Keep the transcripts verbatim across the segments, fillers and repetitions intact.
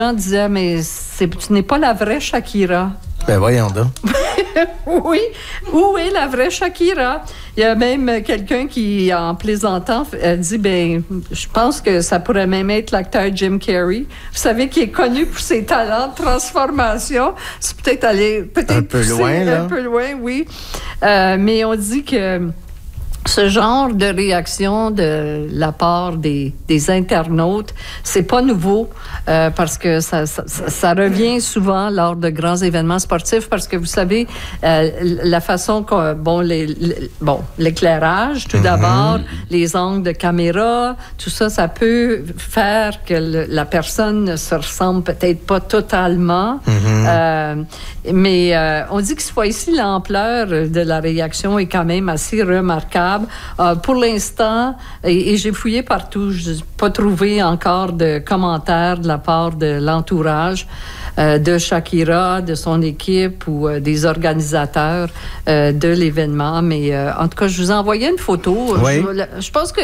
gens disaient, mais c'est, tu n'es pas la vraie Shakira. Ben voyons donc. Oui, où est la vraie Shakira? Il y a même quelqu'un qui, en plaisantant, a dit, ben, je pense que ça pourrait même être l'acteur Jim Carrey. Vous savez, qui est connu pour ses talents de transformation. C'est peut-être aller, peut-être un peu loin, là. Un peu loin, oui. Euh, mais on dit que ce genre de réaction de la part des, des internautes, c'est pas nouveau euh, parce que ça, ça, ça revient souvent lors de grands événements sportifs parce que vous savez euh, la façon que bon les, les bon l'éclairage tout mm-hmm. d'abord, les angles de caméra, tout ça, ça peut faire que le, la personne ne se ressemble peut-être pas totalement, mm-hmm. euh, mais euh, on dit que cette fois-ci l'ampleur de la réaction est quand même assez remarquable. Euh, pour l'instant, et, et j'ai fouillé partout, je n'ai pas trouvé encore de commentaires de la part de l'entourage euh, de Shakira, de son équipe ou euh, des organisateurs euh, de l'événement. Mais euh, en tout cas, je vous ai envoyé une photo. Oui. Je, je pense que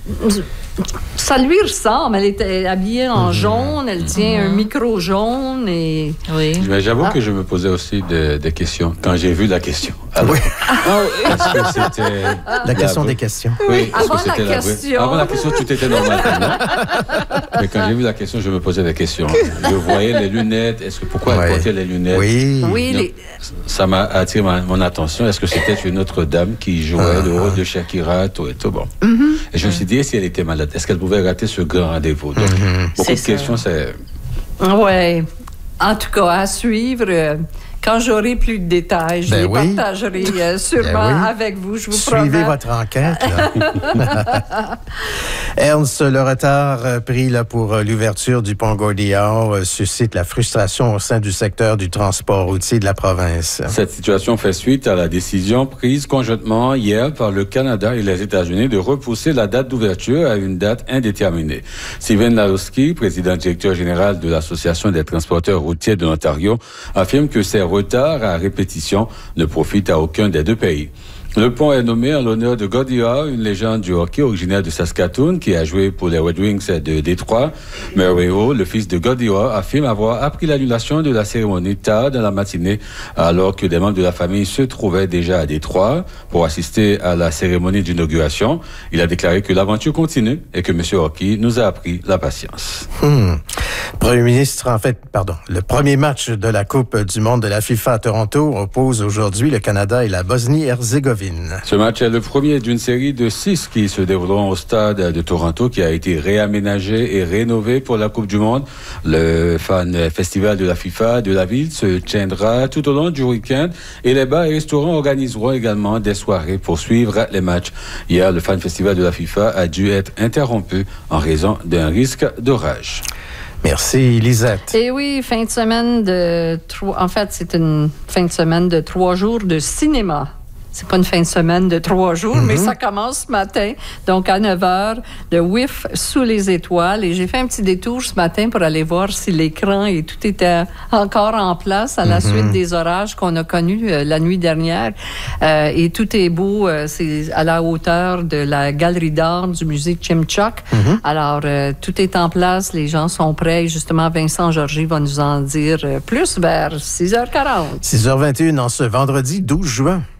ça lui ressemble. Elle est habillée en mmh. jaune, elle tient mmh. un micro jaune. Et... Oui. Mais j'avoue ah. que je me posais aussi des de questions quand j'ai vu la question. Alors, oui. Est-ce que c'était... La question des questions. Oui, avant la question. La... Avant la question, tout était normal. Mais quand j'ai vu la question, je me posais des questions. Je voyais les lunettes. Est-ce que pourquoi ouais. elle portait les lunettes? Oui. oui les... Ça m'a attiré ma, mon attention. Est-ce que c'était une autre dame qui jouait uh-huh. le rôle de Shakira, tout et tout bon. Mm-hmm. Et je me suis dit, si elle était malade, est-ce qu'elle pouvait rater ce grand rendez-vous? Donc, mm-hmm. beaucoup c'est de ça. questions, c'est... Oui. En tout cas, à suivre... Quand j'aurai plus de détails, je ben les oui. partagerai euh, sûrement ben oui. avec vous, je vous promets. Suivez votre enquête. Là. Ernst, le retard pris là, pour l'ouverture du pont Gordillard suscite la frustration au sein du secteur du transport routier de la province. Cette situation fait suite à la décision prise conjointement hier par le Canada et les États-Unis de repousser la date d'ouverture à une date indéterminée. Steven Lalowski, président directeur général de l'Association des transporteurs routiers de l'Ontario, affirme que ces retard à répétition ne profite à aucun des deux pays. Le pont est nommé en l'honneur de Gordillard, une légende du hockey originaire de Saskatoon qui a joué pour les Red Wings de Détroit. Murray Ho, le fils de Gordillard, affirme avoir appris l'annulation de la cérémonie tard dans la matinée alors que des membres de la famille se trouvaient déjà à Détroit pour assister à la cérémonie d'inauguration. Il a déclaré que l'aventure continue et que M. Hockey nous a appris la patience. Hmm. Premier ministre, en fait, pardon, le premier match de la Coupe du monde de la FIFA à Toronto oppose aujourd'hui le Canada et la Bosnie-Herzégovine. Ce match est le premier d'une série de six qui se dérouleront au stade de Toronto qui a été réaménagé et rénové pour la Coupe du Monde. Le fan festival de la FIFA de la ville se tiendra tout au long du week-end et les bars et restaurants organiseront également des soirées pour suivre les matchs. Hier, le fan festival de la FIFA a dû être interrompu en raison d'un risque d'orage. Merci, Lisette. Et oui, fin de semaine de trois... En fait, c'est une fin de semaine de trois jours de cinéma. C'est pas une fin de semaine de trois jours, mm-hmm. mais ça commence ce matin, donc à neuf heures, de W I F sous les étoiles. Et j'ai fait un petit détour ce matin pour aller voir si l'écran et tout était encore en place à la mm-hmm. suite des orages qu'on a connus euh, la nuit dernière. Euh, et tout est beau, euh, c'est à la hauteur de la galerie d'art du musée Chimchuk. Mm-hmm. Alors, euh, tout est en place, les gens sont prêts. Et justement, Vincent Georgie va nous en dire euh, plus vers six heures quarante. six heures vingt et une en ce vendredi douze juin.